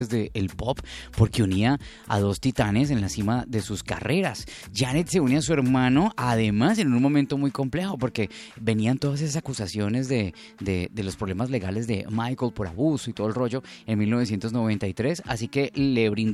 del pop porque unía a dos titanes en la cima de sus carreras. Janet se une a su hermano, además en un momento muy complejo porque venían todas esas acusaciones de los problemas legales de Michael por abuso y todo el rollo en 1993, así que le brindó